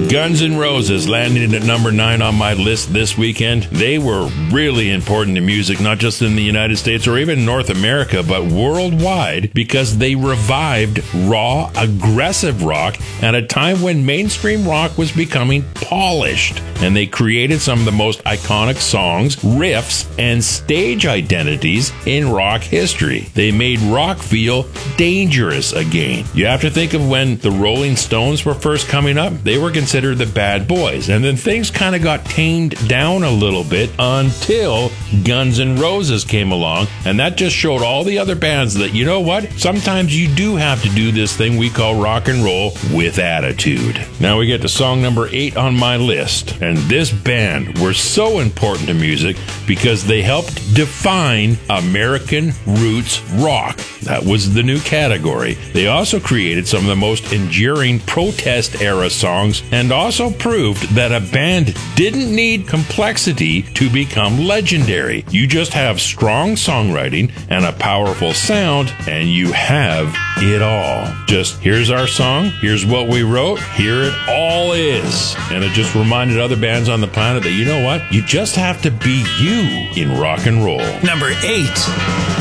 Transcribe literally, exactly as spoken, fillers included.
Guns N' Roses landed at number nine on my list this weekend. They were really important to music, not just in the United States or even North America, but worldwide, because they revived raw, aggressive rock at a time when mainstream rock was becoming polished. And they created some of the most iconic songs, riffs, and stage identities in rock history. They made rock feel dangerous again. You have to think of when the Rolling Stones were first coming up. They were considered the bad boys. And then things kind of got tamed down a little bit until Guns N' Roses came along. And that just showed all the other bands that, you know what? Sometimes you do have to do this thing we call rock and roll with attitude. Now we get to song number eight on my list. And this band were so important to music because they helped define American roots rock. That was the new category. They also created some of the most enduring protest era songs and also proved that a band didn't need complexity to become legendary. You just have strong songwriting and a powerful sound, and you have it all. Just here's our song, here's what we wrote, here it all is. And it just reminded other bands on the planet that, you know what? You just have to be you in rock and roll. Number eight.